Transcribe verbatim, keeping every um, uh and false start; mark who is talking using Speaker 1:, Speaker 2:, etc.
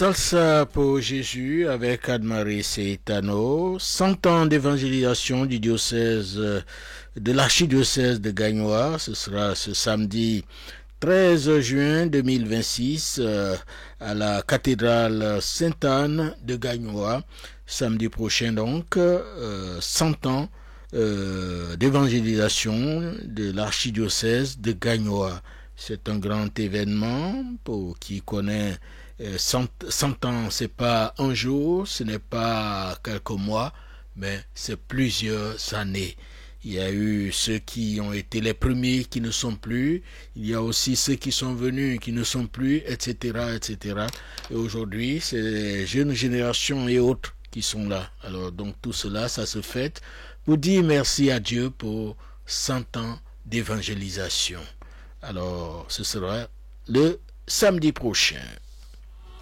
Speaker 1: Salsa pour Jésus avec Anne-Marie Seitano, cent ans d'évangélisation du diocèse de l'archidiocèse de Gagnoa. Ce sera ce samedi treize juin deux mille vingt-six euh, à la cathédrale Sainte-Anne de Gagnoa. Samedi prochain donc, euh, cent ans euh, d'évangélisation de l'archidiocèse de Gagnoa. C'est un grand événement pour qui connaît euh, cent, cent ans. C'est pas un jour, ce n'est pas quelques mois, mais c'est plusieurs années. Il y a eu ceux qui ont été les premiers qui ne sont plus. Il y a aussi ceux qui sont venus qui ne sont plus, et cetera, et cetera. Et aujourd'hui, c'est les jeunes générations et autres qui sont là. Alors donc tout cela, ça se fait pour dire merci à Dieu pour cent ans d'évangélisation. Alors, ce sera le samedi prochain.